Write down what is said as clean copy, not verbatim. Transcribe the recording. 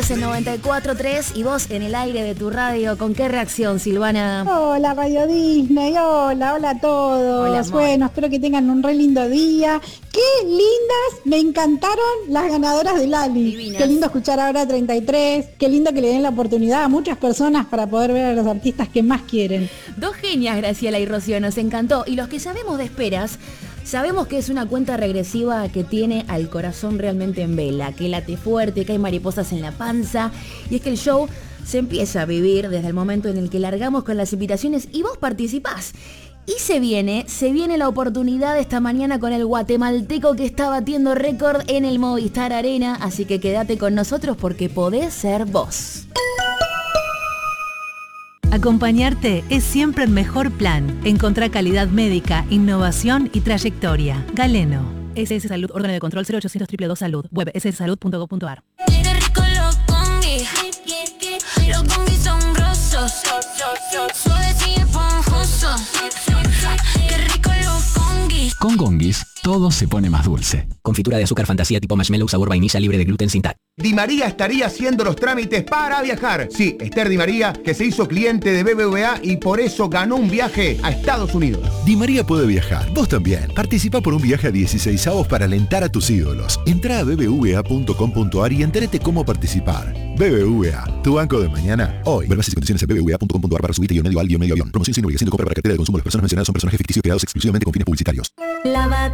Conectados en 94.3 y vos en el aire de tu radio. ¿Con qué reacción, Silvana? Hola, Radio Disney. Hola a todos. Hola, bueno, espero que tengan un re lindo día. Qué lindas, me encantaron las ganadoras de Lali. Divinas. Qué lindo escuchar ahora 33. Qué lindo que le den la oportunidad a muchas personas para poder ver a los artistas que más quieren. Dos genias, Graciela y Rocío, nos encantó. Y los que sabemos de esperas, sabemos que es una cuenta regresiva que tiene al corazón realmente en vela, que late fuerte, que hay mariposas en la panza. Y es que el show se empieza a vivir desde el momento en el que largamos con las invitaciones y vos participás. Y se viene la oportunidad esta mañana con el guatemalteco que está batiendo récord en el Movistar Arena. Así que quédate con nosotros porque podés ser vos. Acompañarte es siempre el mejor plan. Encontrá calidad médica, innovación y trayectoria. Galeno. SS Salud, órgano de control 0800 222 Salud. Web sssalud.gov.ar. Los congis son grosos, suaves y esponjosos. Qué rico los congis. Con Gongis, todo se pone más dulce. Confitura de azúcar fantasía tipo marshmallow sabor vainilla libre de gluten sin TAC. Di María estaría haciendo los trámites para viajar. Sí, Esther Di María, que se hizo cliente de BBVA y por eso ganó un viaje a Estados Unidos. Di María puede viajar, vos también. Participa por un viaje a 16avos para alentar a tus ídolos. Entrá a bbva.com.ar y entérate cómo participar. BBVA, tu banco de mañana, hoy. Ver bases y condiciones en bbva.com.ar para subirte -al -medio avión. Promoción sin obligación de compra para cartera de consumo. Las personas mencionadas son personajes ficticios creados exclusivamente con fines publicitarios. La